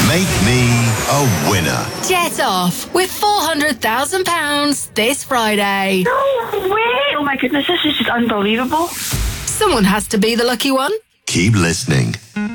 Make me a winner. Jet off with £400,000 this Friday. No way! Oh my goodness, this is just unbelievable. Someone has to be the lucky one. Keep listening.